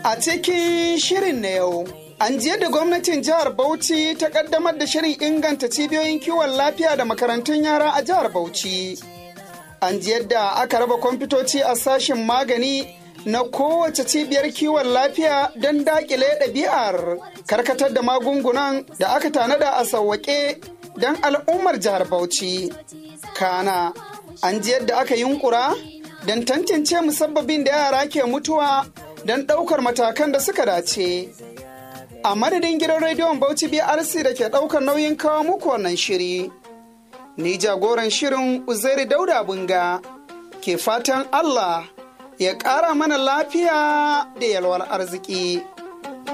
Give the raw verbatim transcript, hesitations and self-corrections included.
A cikin shirin na yau, an jiya da gwamnatin jihar Bauchi ta kaddamar da shirin inganta cibiyoyin kiwon lafiya da makarantun yara a jihar Bauchi. An ji yadda aka raba kwamfutoci a sashen magani na kowace cibiyar kiwon lafiya don dakile ɗabi'ar karkatar da magungunan da aka tanada a sauwaƙe don al'ummar jihar Bauchi. Kana, an ji yadda aka yunkura don tantance musabbabin da yara ke mutuwa don ɗaukar matakan da suka dace. A madadin gidan rediyon Bauchi B R C da ke ɗaukar nauyin kawo muku wannan shiri, ni jagoran shirin Uzairi Dauda Bunga ke fatan Allah ya ƙara mana lafiya da yalwar arziki.